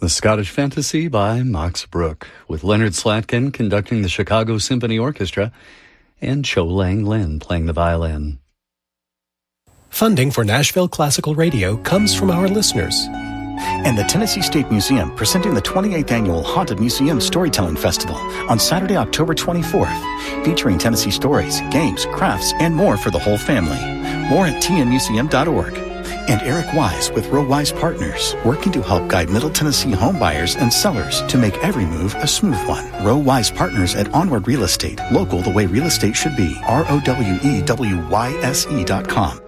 The Scottish Fantasy by Max Bruch, with Leonard Slatkin conducting the Chicago Symphony Orchestra and Cho Lang Lin playing the violin. Funding for Nashville Classical Radio comes from our listeners. And the Tennessee State Museum presenting the 28th Annual Haunted Museum Storytelling Festival on Saturday, October 24th, featuring Tennessee stories, games, crafts, and more for the whole family. More at tnmuseum.org. And Eric Wise with Row Wise Partners, working to help guide Middle Tennessee home buyers and sellers to make every move a smooth one. Row Wise Partners at Onward Real Estate, local the way real estate should be. ROWEWYSE.com.